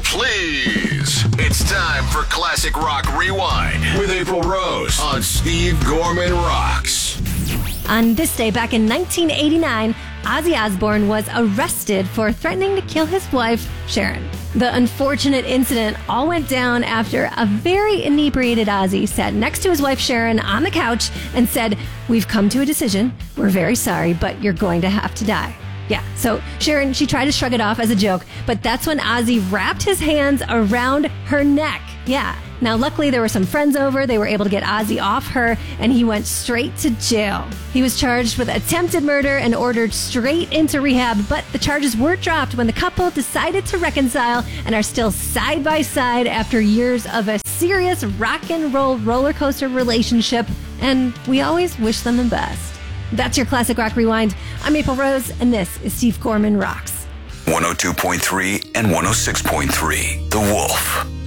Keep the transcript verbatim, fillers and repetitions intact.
please. It's time for Classic Rock Rewind with April Rose on Steve Gorman Rocks. On this day back in nineteen eighty-nine, Ozzy Osbourne was arrested for threatening to kill his wife, Sharon. The unfortunate incident all went down after a very inebriated Ozzy sat next to his wife, Sharon, on the couch and said, "We've come to a decision. We're very sorry, but you're going to have to die." Yeah, so Sharon, she tried to shrug it off as a joke, but that's when Ozzy wrapped his hands around her neck. Yeah. Now, luckily, there were some friends over. They were able to get Ozzy off her, and he went straight to jail. He was charged with attempted murder and ordered straight into rehab, but the charges were dropped when the couple decided to reconcile and are still side by side after years of a serious rock and roll roller coaster relationship, and we always wish them the best. That's your Classic Rock Rewind. I'm April Rose, and this is Steve Gorman Rocks. one oh two point three and one oh six point three, The Wolf.